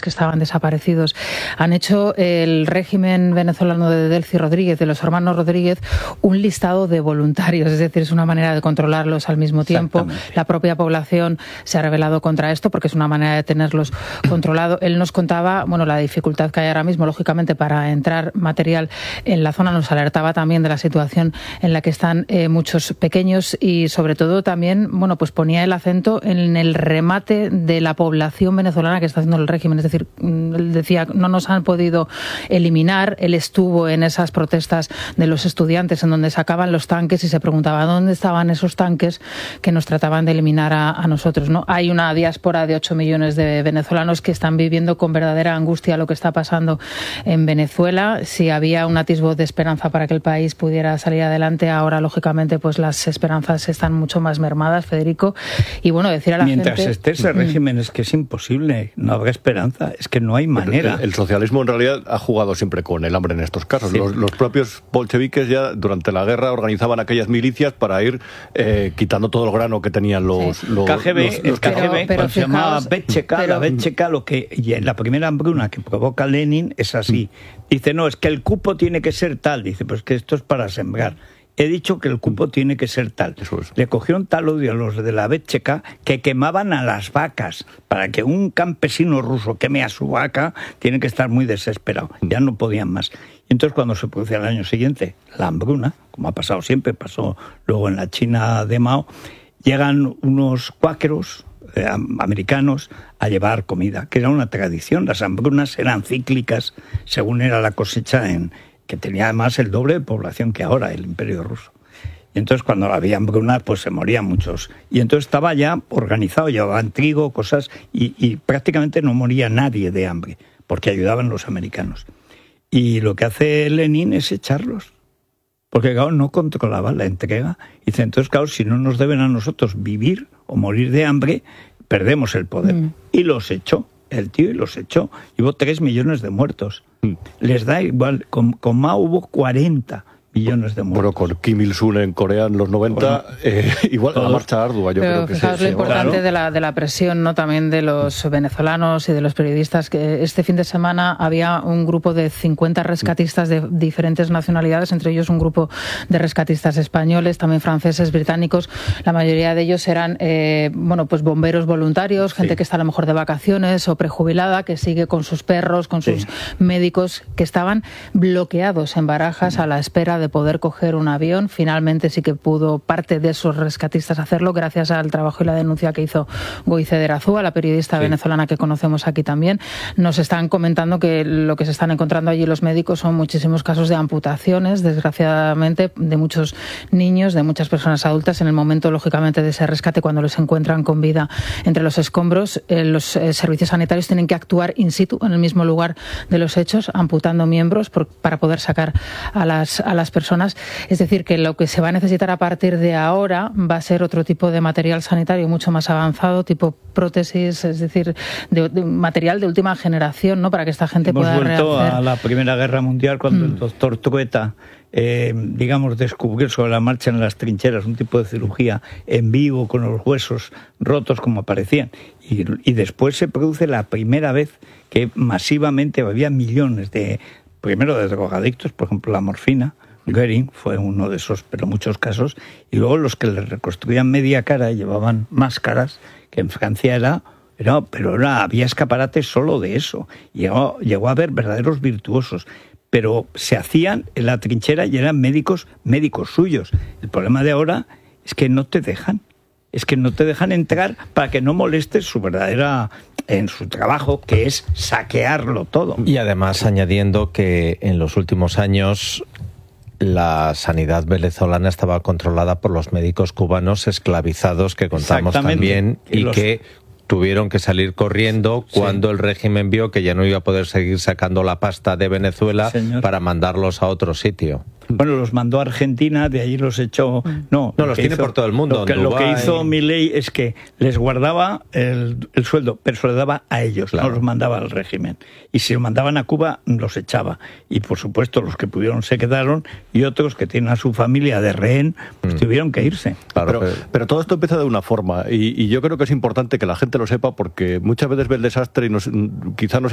que estaban desaparecidos. Han hecho el régimen venezolano de Delcy Rodríguez, de los hermanos Rodríguez, un listado de voluntarios, es decir, es una manera de controlarlos al mismo tiempo. La propia población se ha rebelado contra esto porque es una manera de tenerlos controlados. Él nos contaba, la dificultad que hay ahora mismo, lógicamente, para entrar material en la zona. Nos alertaba también de la situación en la que están muchos pequeños y, sobre todo, también, pues ponía el acento en el remate de la población venezolana que está haciendo el régimen. Es decir, él decía, no nos han podido eliminar. Él estuvo en esas protestas de los estudiantes en donde sacaban los tanques y se preguntaba dónde estaban esos tanques que nos trataban de eliminar a nosotros, ¿no? Hay una diáspora de 8 millones de venezolanos que están viviendo con verdadera angustia lo que está pasando en Venezuela. Si había un atisbo de esperanza para que el país pudiera salir adelante, ahora, lógicamente, pues las esperanzas están mucho más mermadas, Federico. Y decir a la Mientras gente... esté ese régimen es que es imposible, no habrá esperanza, es que no hay manera. El socialismo en realidad ha jugado siempre con el hambre en estos casos. Sí. Los propios bolcheviques ya durante la guerra organizaban aquellas milicias para ir quitando todo el grano que tenían los KGB, pero se llamaba Betcheka, la Betcheka, y la primera hambruna que provoca Lenin es así. Dice, no, es que el cupo tiene que ser tal. Dice, pues que esto es para sembrar. He dicho que el cupo tiene que ser tal. Le cogieron tal odio a los de la Betcheka que quemaban a las vacas. Para que un campesino ruso queme a su vaca, tiene que estar muy desesperado. Ya no podían más. Y entonces, cuando se produce al año siguiente la hambruna, como ha pasado siempre, pasó luego en la China de Mao, llegan unos cuáqueros americanos a llevar comida, que era una tradición. Las hambrunas eran cíclicas según era la cosecha que tenía además el doble de población que ahora el Imperio Ruso. Y entonces cuando había hambruna, pues se morían muchos. Y entonces estaba ya organizado, llevaban trigo, cosas, y prácticamente no moría nadie de hambre, porque ayudaban los americanos. Y lo que hace Lenin es echarlos, porque claro, no controlaba la entrega. Y dice, entonces claro, si no nos deben a nosotros vivir o morir de hambre, perdemos el poder. Y los echó. El tío y los echó. Hubo 3 millones de muertos. Les da igual. Con Mao hubo 40 millones de muertos. Con Kim Il-sung en Corea en los 90, igual la marcha ardua, yo creo que fijaos lo importante de la presión, ¿no? También de los venezolanos y de los periodistas, que este fin de semana había un grupo de 50 rescatistas de diferentes nacionalidades, entre ellos un grupo de rescatistas españoles, también franceses, británicos. La mayoría de ellos eran pues bomberos voluntarios, gente que está a lo mejor de vacaciones o prejubilada, que sigue con sus perros, con sus médicos, que estaban bloqueados en Barajas a la espera de poder coger un avión. Finalmente sí que pudo parte de esos rescatistas hacerlo gracias al trabajo y la denuncia que hizo Goize de Erazúa, la periodista venezolana que conocemos aquí también. Nos están comentando que lo que se están encontrando allí los médicos son muchísimos casos de amputaciones, desgraciadamente, de muchos niños, de muchas personas adultas. En el momento, lógicamente, de ese rescate, cuando les encuentran con vida entre los escombros, los servicios sanitarios tienen que actuar in situ, en el mismo lugar de los hechos, amputando miembros para poder sacar a las personas. Es decir, que lo que se va a necesitar a partir de ahora va a ser otro tipo de material sanitario mucho más avanzado, tipo prótesis, es decir, de material de última generación, ¿no? Para que esta gente pueda rehacer. Hemos vuelto a la Primera Guerra Mundial cuando el doctor Trueta descubrió sobre la marcha en las trincheras un tipo de cirugía en vivo con los huesos rotos como aparecían. Y después se produce la primera vez que masivamente había millones primero de drogadictos, por ejemplo la morfina. Goering fue uno de esos, pero muchos casos, y luego los que le reconstruían media cara y llevaban máscaras, que en Francia había escaparates solo de eso. Llegó a haber verdaderos virtuosos, pero se hacían en la trinchera y eran médicos suyos. El problema de ahora es que no te dejan. Es que no te dejan entrar para que no molestes en su trabajo, que es saquearlo todo. Y además añadiendo que en los últimos años la sanidad venezolana estaba controlada por los médicos cubanos esclavizados que contamos también y que tuvieron que salir corriendo cuando el régimen vio que ya no iba a poder seguir sacando la pasta de Venezuela para mandarlos a otro sitio. Bueno, los mandó a Argentina, de allí los echó... No, los tiene por todo el mundo. Lo que hizo Milei es que les guardaba el sueldo, pero se lo daba a ellos, no los mandaba al régimen. Y si lo mandaban a Cuba, los echaba. Y por supuesto, los que pudieron se quedaron, y otros que tienen a su familia de rehén, pues tuvieron que irse. Claro, pero todo esto empieza de una forma, y yo creo que es importante que la gente lo sepa, porque muchas veces ve el desastre y quizá no